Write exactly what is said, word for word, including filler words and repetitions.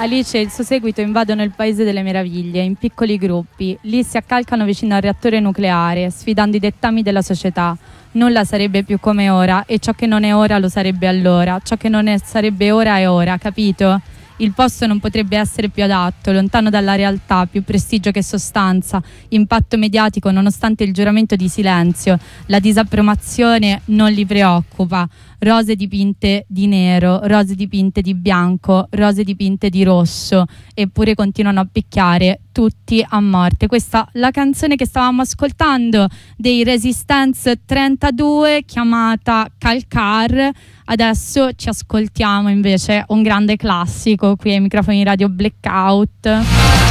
Alice e il suo seguito invadono il paese delle meraviglie in piccoli gruppi. Lì si accalcano vicino al reattore nucleare, sfidando i dettami della società. Nulla sarebbe più come ora, e ciò che non è ora lo sarebbe allora. Ciò che non è, sarebbe ora è ora, capito? Il posto non potrebbe essere più adatto, lontano dalla realtà, più prestigio che sostanza, impatto mediatico nonostante il giuramento di silenzio. La disapprovazione non li preoccupa. Rose dipinte di nero, rose dipinte di bianco, rose dipinte di rosso, eppure continuano a picchiare tutti a morte. Questa è la canzone che stavamo ascoltando dei Resistance trentadue, chiamata Calcar. Adesso ci ascoltiamo invece un grande classico qui ai microfoni Radio Blackout.